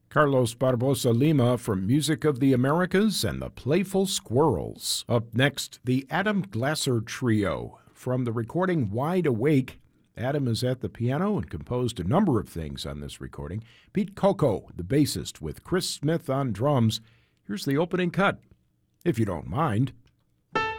Carlos Barbosa Lima from Music of the Americas and the Playful Squirrels. Up next, the Adam Glasser Trio. From the recording Wide Awake, Adam is at the piano and composed a number of things on this recording. Pete Coco, the bassist, with Chris Smith on drums. Here's the opening cut, if you don't mind.